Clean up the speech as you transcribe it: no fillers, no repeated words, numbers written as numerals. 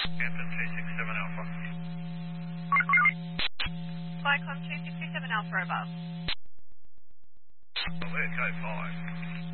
Hampton 267 Alpha. Flycom 267 Alpha above. Well, we're code 5.